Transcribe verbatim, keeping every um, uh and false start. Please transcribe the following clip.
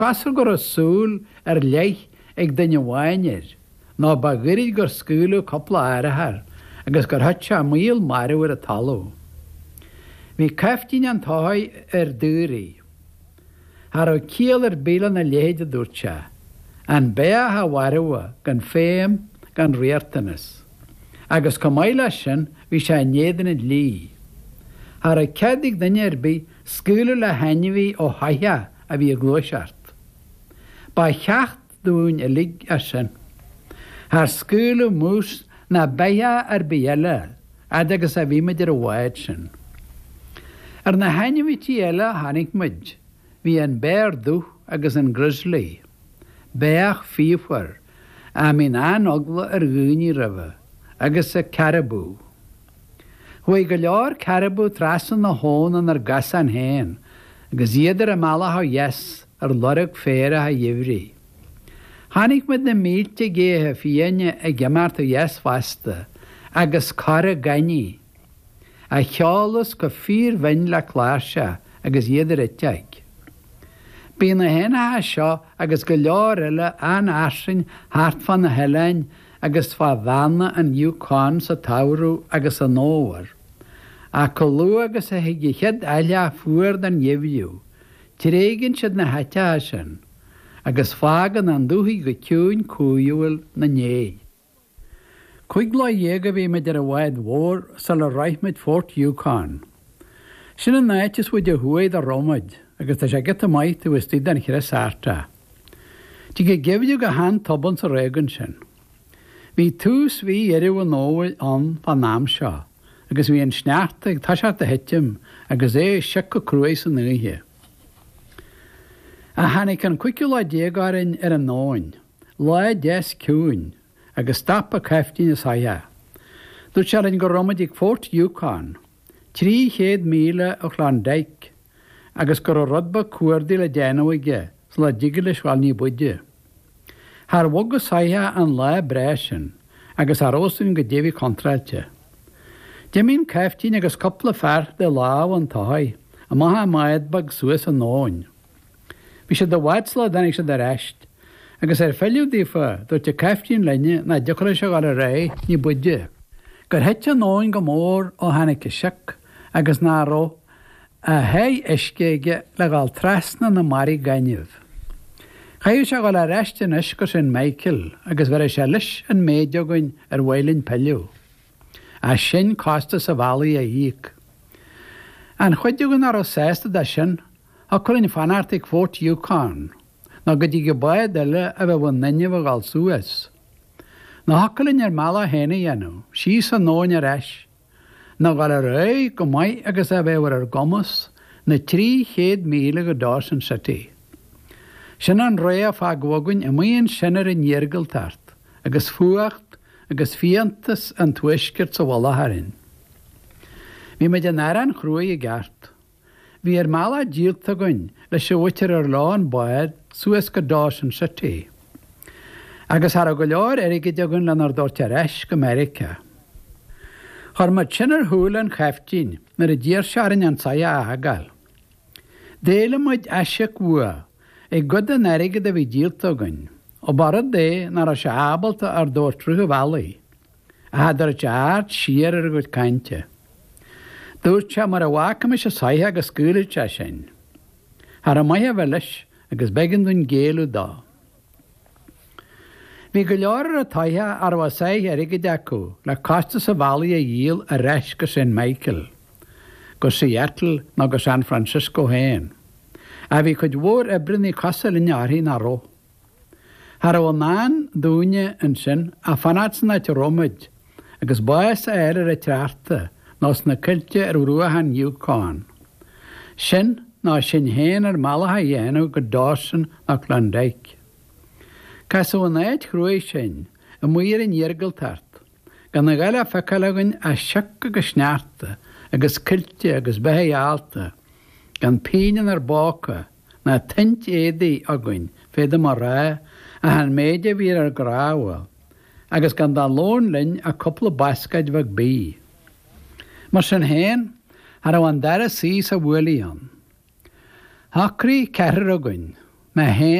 Pasar gur súl ar leith ag daine bhhainir, ná ba gairid gur scúlú coppla áirithe agus gur hutse míl marúir a talú. Bhí ceftín an táid ar dúraí. Har ó cíal ar bílan na léide dúirte, an béa ha warua gan féim gan riartanas. Agus comáile sin bhí sé néan lí. Har ó cedig daine ar bí scúlú le hainmhí ó haithe a bhí a glóiseart. Ba cheacht dún a lig a sin. Har scúlú mús na béa ar bíile, agus a bhí meidir a bhhaid sin. Ar na hainmhí tí eile hanig muid, hí an béir dú agus an grizzly. Béach fíomhar, a mín an ogla ar gúní ribh, agus a caribú. Hui go leor caribú trasan na hónan ar gas an héin, agus iadar a mala ha yes ar lorug féra ha dhivrí. Hanig mid na mílte géthe fianne a gemart a yes fasta, agus cara ganí. A cheolalas go fír bhain le chláirse agus iadar a teag. Bí na héna ha seo agus go leor eile an asin hart fan na helein agus fa bhana an Yukon sa taurú agus a nóhar. A colú agus a higi chead eile fuair den jebhiú, tréigin siad na haite sin, agus fágan an dúthaí go ciún cúiúil na né. Cuig lá dhéga bhí meidir a bhhaid mhór sa le raithmid Fort Yukon. Sin an náitis bhuid a thuaid a romid, agus tá sé get a maith a bhuistí den chire sarta. Tí go gebhiú go han toban sa régan sin. Bhí tús bhí eriú an nóhaid an fan nám seo, agus bhí an sneart ag taisiart a heitim agus é sic go cruéis an nuthe. A hanig an cuiciú lá déagarin ar an nóin, lá des ciún, agus stap a ceftín is haia. Dúirt sé an go romid ag Fort Yukon, trí chéad míle ó Chlandaig, agus gur a rodba cuairdaí le déanamhaige sa le diga le sáilní buide. Har bhugus haia an lá breisin, agus ar ósún go déhí contrailte. Deimín ceftín agus coppla fear de lá an táid, a maithe maid bag suas an nóin. Bhí sé do bhaidslá danig sé de reist, agus ar feiliú dífa dúirt a ceftín lenne na decoir se gáil a ré ní buide. Gur heite nóin go mór ó hanig sic agus ná ró a hé iscéige le gáil trasna na marí gaineh. Chaú se gáil a reistin is go sin Michael agus bhar sé leis an méideogain ar bhhailinn peiliú. A sin costa sa bhalaí a díic. An chuideogan ar ó sésta de sin, a chuinn fanart ag Fort Yukon, ná go dtí go baid eile a bheith bhain naineh gáil suas. Na hacalinn ar mala héna dhéanú, sí sa nóin ar eis, na gáil a ré go maith agus a bheith ar gomas na trí chéad míle go dásan satí. Sin an ré a fá gwagann a maíonn sinar in dheargal tart, agus fuacht agus fiantas an tuiscirt sa bhalathrin. Bhí meid an aran chrúi i gart. Bhí ar mala díalta goin leis se bhuitir ar lán baid suas go dásan satí. Agus har a go leor erige deagann le ar dúirt ar eis go America. Chur mar sinar thuúil an cheftín nar a ddíar searan an saia a hagal. Déile muid eisiach bua ag god an erige de bhí díalta goin, ó barad dé nar a se ábalta ar dúir trútha bhalaí, a had ar teart siar ar go cainte. Dúirt se mar a bhhacaim is a saithe agus scúilte sin. Har a maithe bheis agus began dún géalú dá. Bhí go leor a taithe ar bh saithe erige deacu le costa sa bhalaí a díal a reis go sin Michael, go Seattle ná go San Francisco héin. A bhí chud mhór ibrinní cosa linne arthaí na ró. Har bhfuil náin dúine an sin a fanát san áit romid, agus báas a éir a trearta nás na cilte ar ruahan Yukon. Sin ná sin héin ar malatha dhéanú go dásan na Chlandaig. Cas ó náid chrúi sin a muir in dheargal tart, gan na gaile fecalagann a sic agus snearta agus cilte agus bethe alta, gan pínan ar báca na tint édaí againn féidir mar rá a han méide bhí ar gráha, agus gan dá lón linn a coppla bascaid bhag bí. Mar sin héin, har an dara sí sa bhuilí an. Hacrí ceithir againn, me